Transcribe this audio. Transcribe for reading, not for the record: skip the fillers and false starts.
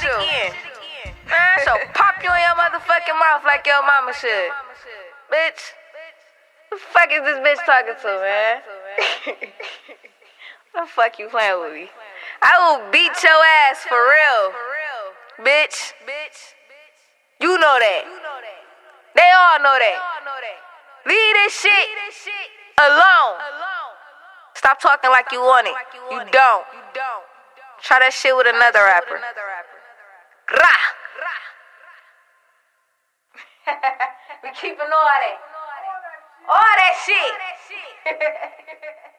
you. Man, so pop you in your motherfucking mouth like your mama should. Bitch. Who the fuck is this bitch talking to, man? What the fuck you playing with me? I will beat your ass for real. Bitch. You know that. They all know that. Leave this shit alone. Stop talking like you want it. You don't. Try that shit with another rapper. Rah. We keeping all that. All that shit.